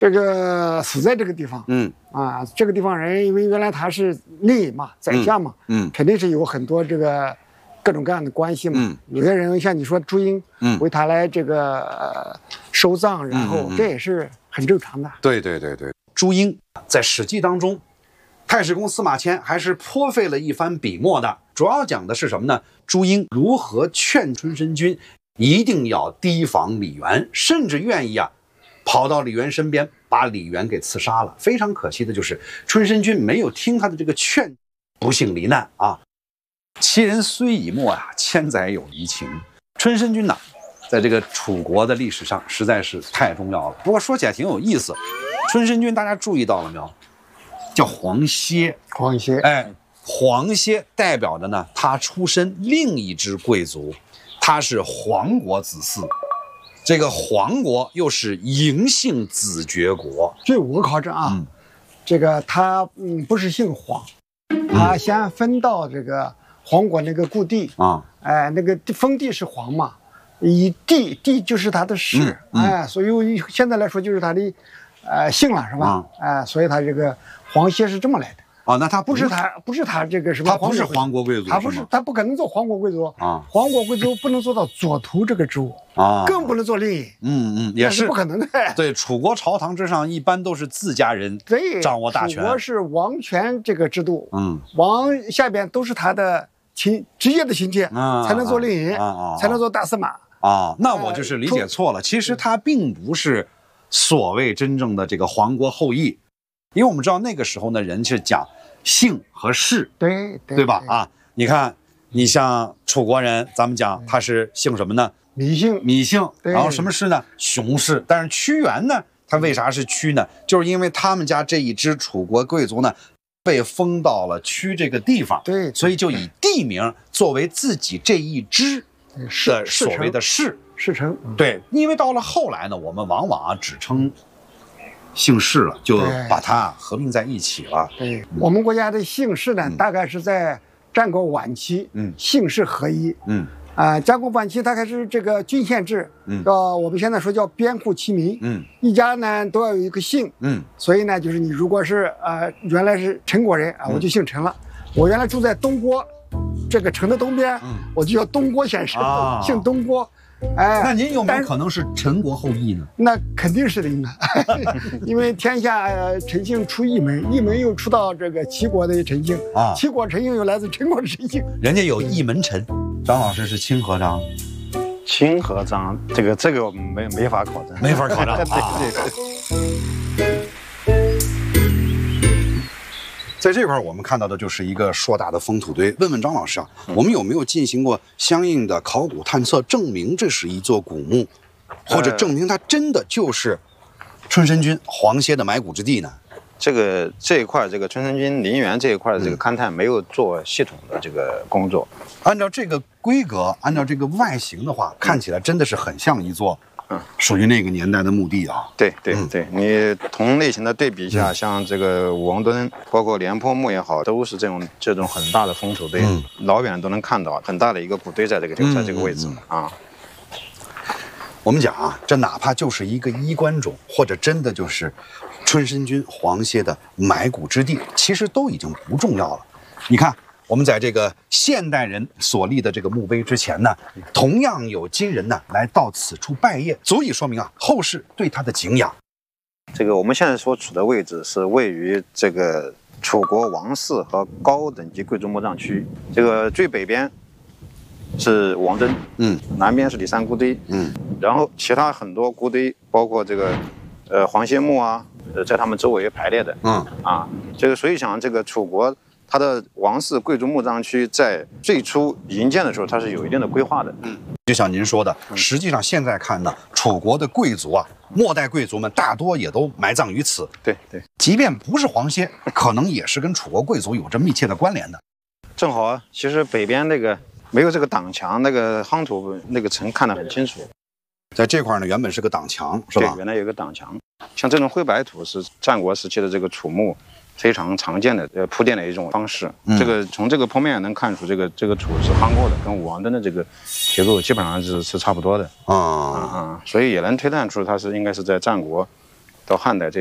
这个死在这个地方，这个地方人因为原来他是令尹嘛，宰相嘛，肯定是有很多这个各种各样的关系嘛。有些人像你说朱英，为他来这个收葬，然后这也是很正常的。 对，朱英在《史记》当中，太史公司马迁还是颇费了一番笔墨的。主要讲的是什么呢？朱英如何劝春申君一定要提防李渊，甚至愿意跑到李渊身边，把李渊给刺杀了。非常可惜的就是春申君没有听他的这个劝，不幸罹难啊。其人虽已没千载有遗情。春申君在这个楚国的历史上实在是太重要了。不过说起来挺有意思，春申君大家注意到了没有？叫黄歇。黄歇代表的呢，他出身另一支贵族，他是黄国子嗣。这个黄国又是嬴姓子爵国。 据我考证这个他不是姓黄，他先分到这个黄国那个故地那个封地是黄嘛，以地就是他的氏，所以现在来说就是他的姓了，是吧？所以他这个黄歇是这么来的。 那他不是他这个什么？ 他不是黄国贵族， 他不可能做黄国贵族黄国贵族不能做到左徒这个职务更不能做令尹。 也是不可能的。 对，楚国朝堂之上一般都是自家人掌握大权。 楚国是王权这个制度，王下边都是他的直接的亲戚，才能做令尹，才能做大司马。 那我就是理解错了。其实他并不是所谓真正的这个黄国后裔，因为我们知道那个时候呢，人是讲姓和氏，对吧？你看，你像楚国人，咱们讲他是姓什么呢？芈姓，然后什么氏呢？熊氏。但是屈原呢，他为啥是屈呢？就是因为他们家这一支楚国贵族呢，被封到了屈这个地方，所以就以地名作为自己这一支的所谓的氏城。 对，因为到了后来呢，我们往往只称姓氏了，就把它合并在一起了。 我们国家的姓氏呢，大概是在战国晚期，姓氏合一。战国晚期大概是这个郡县制，我们现在说叫边户齐民。一家呢都要有一个姓。所以呢，就是你如果是原来是陈国人我就姓陈了。我原来住在东郭这个城的东边，我就叫东郭先生，姓东郭。 那您有没有可能是陈国后裔呢？ 那肯定是的，应该，因为天下陈姓出一门，一门又出到这个齐国的陈姓齐国陈姓又来自陈国的陈姓， 人家有一门陈。张老师是清河张， 清河张，这个我们没法考证， 没法考证。在这块我们看到的就是一个硕大的封土堆。问问张老师我们有没有进行过相应的考古探测，证明这是一座古墓，或者证明它真的就是春申君黄歇的埋骨之地呢？ 这一块，这个春申君陵园这一块的这个勘探没有做系统的这个工作。 按照这个规格，按照这个外形的话，看起来真的是很像一座属于那个年代的墓地对，你同类型的对比一下，像这个武王墩，包括廉颇墓也好，都是这种很大的封土堆，老远都能看到很大的一个骨堆在这个位置我们讲这哪怕就是一个衣冠冢，或者真的就是春申君黄歇的埋骨之地，其实都已经不重要了。你看，我们在这个现代人所立的这个墓碑之前呢，同样有今人呢来到此处拜谒，足以说明后世对他的敬仰。 这个我们现在所处的位置是位于这个楚国王室和高等级贵族墓葬区，这个最北边是王真，南边是李三姑堆，然后其他很多姑堆，包括这个黄歇墓在他们周围排列的，这个所以讲这个楚国它的王室贵族墓葬区在最初营建的时候，它是有一定的规划的。 就像您说的，实际上现在看呢，楚国的贵族末代贵族们大多也都埋葬于此。 对， 即便不是黄歇，可能也是跟楚国贵族有着密切的关联的。 正好其实北边那个没有这个挡墙，那个夯土那个城看得很清楚。 在这块呢，原本是个挡墙，是吧？ 对，原来有个挡墙。像这种灰白土是战国时期的这个楚墓非常常见的铺垫的一种方式。这个从这个剖面能看出，这个土是夯过的，跟武王墩的这个结构基本上是差不多的。所以也能推断出它应该是在战国到汉代